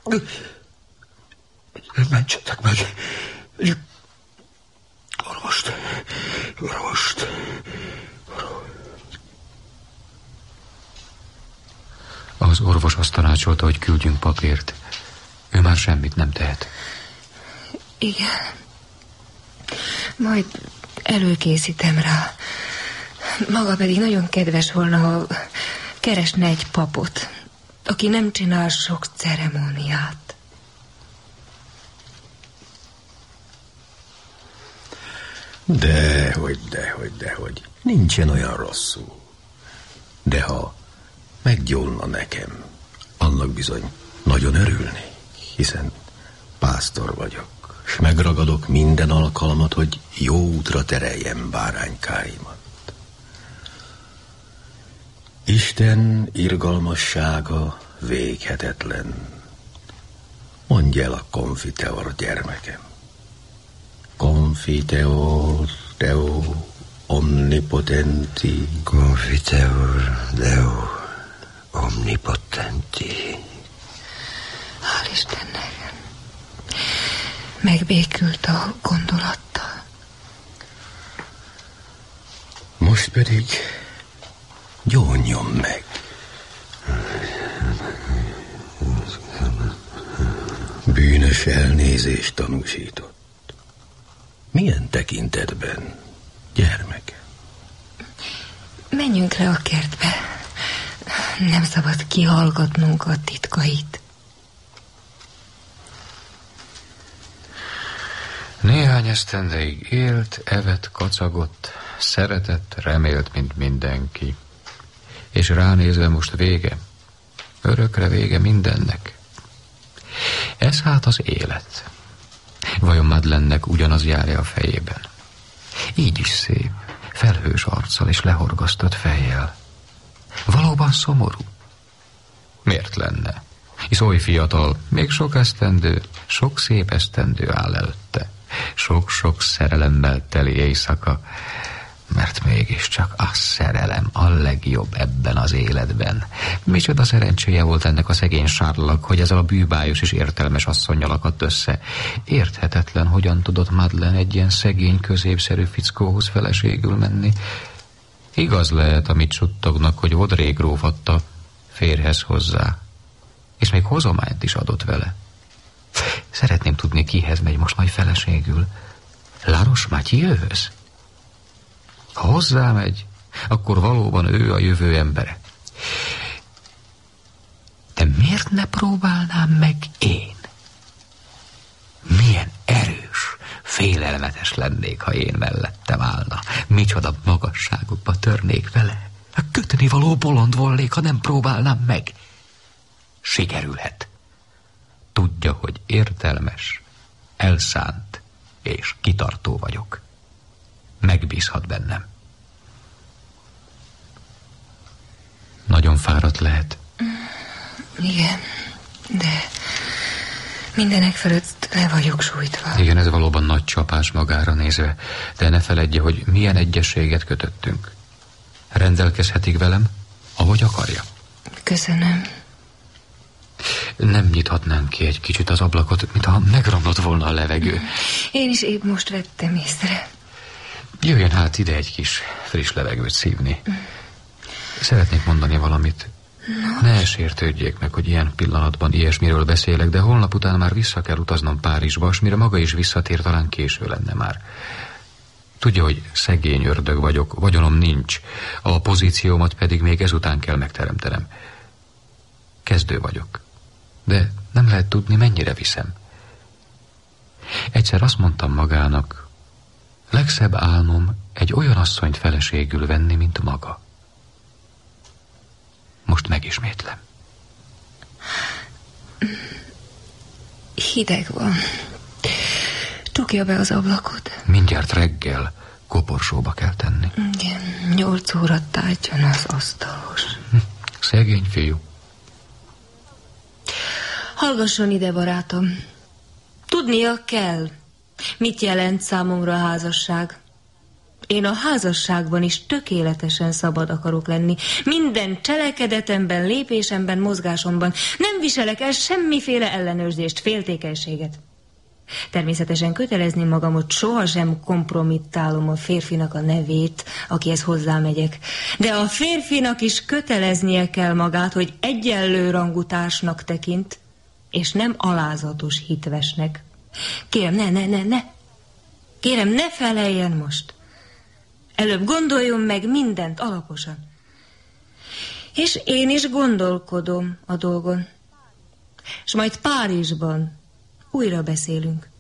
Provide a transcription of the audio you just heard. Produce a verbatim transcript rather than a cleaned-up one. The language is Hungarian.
Mentsetek meg! Orvost! Orvost! Az orvos azt tanácsolta, hogy küldjünk papírt. Ő már semmit nem tehet. Igen. Majd előkészítem rá. Maga pedig nagyon kedves volna, ha keresne egy papot, aki nem csinál sok ceremóniát. Dehogy, dehogy, dehogy. Nincsen olyan rosszul. De ha meggyónna nekem, annak bizony nagyon örülni, hiszen pásztor vagyok, s megragadok minden alkalmat, hogy jó útra tereljem báránykáimat. Isten irgalmassága véghetetlen. Mondj el a Confiteor, gyermekem. Confiteor Deo omnipotenti. Confiteor Deo omnipotenti. Hál' Istennek. Megbékült a gondolattal. Most pedig gyónjon meg. Bűnös elnézést tanúsított. Milyen tekintetben, gyermeke? Menjünk le a kertbe. Nem szabad kihallgatnunk a titkait. Néhány esztendeig élt, evett, kacagott, szeretett, remélt, mint mindenki. És ránézve most vége. Örökre vége mindennek. Ez hát az élet. Vajon Madeleine-nek ugyanaz járja a fejében? Így is szép, felhős arccal és lehorgasztott fejjel. Valóban szomorú? Miért lenne? Hisz oly fiatal, még sok esztendő, sok szép esztendő áll előtte. Sok-sok szerelemmel teli éjszaka, mert mégiscsak a szerelem a legjobb ebben az életben. Micsoda szerencséje volt ennek a szegény Charles-nak, hogy ezzel a bűbájos és értelmes asszonnyal akadt össze. Érthetetlen, hogyan tudott Madeleine egy ilyen szegény, középszerű fickóhoz feleségül menni. Igaz lehet, amit suttognak, hogy Audrey gróf adta férjhez hozzá, és még hozományt is adott vele. Szeretném tudni, kihez megy most majd feleségül. Laroche Mathieuhöz? Ha hozzámegy, akkor valóban ő a jövő embere. De miért ne próbálnám meg én? Milyen erős, félelmetes lennék, ha én mellettem állna. Micsoda magasságokba törnék vele. A kötni való bolond volnék, ha nem próbálnám meg. Sikerülhet. Tudja, hogy értelmes, elszánt és kitartó vagyok. Megbízhat bennem. Nagyon fáradt lehet. Igen, de mindenek fölött le vagyok sújtva. Igen, ez valóban nagy csapás magára nézve, de ne feledje, hogy milyen egyességet kötöttünk. Rendelkezhetik velem, ahogy akarja. Köszönöm. Nem nyithatnánk ki egy kicsit az ablakot, mintha megromlott volna a levegő. Én is épp most vettem észre. Jöjjön hát ide egy kis friss levegőt szívni. Szeretnék mondani valamit. Nos. Ne sértődjék meg, hogy ilyen pillanatban ilyesmiről beszélek, de holnap után már vissza kell utaznom Párizsba, és mire maga is visszatér, talán késő lenne már. Tudja, hogy szegény ördög vagyok, vagyonom nincs, a pozíciómat pedig még ezután kell megteremtenem. Kezdő vagyok, de nem lehet tudni, mennyire viszem. Egyszer azt mondtam magának, legszebb álmom egy olyan asszonyt feleségül venni, mint maga. Most megismétlem. Hideg van. Csukja be az ablakot. Mindjárt reggel koporsóba kell tenni. Igen, nyolc óra tárgyan az asztalos. Szegény fiú. Hallgasson ide, barátom. Tudnia kell, mit jelent számomra a házasság. Én a házasságban is tökéletesen szabad akarok lenni. Minden cselekedetemben, lépésemben, mozgásomban. Nem viselek el semmiféle ellenőrzést, féltékenységet. Természetesen kötelezném magam, hogy sohasem kompromittálom a férfinak a nevét, akihez hozzámegyek. De a férfinak is köteleznie kell magát, hogy egyenlő rangú társnak tekint, és nem alázatos hitvesnek. Kérem, ne, ne, ne, ne. Kérem, ne feleljen most. Előbb gondoljon meg mindent alaposan. És én is gondolkodom a dolgon. És majd Párizsban újra beszélünk.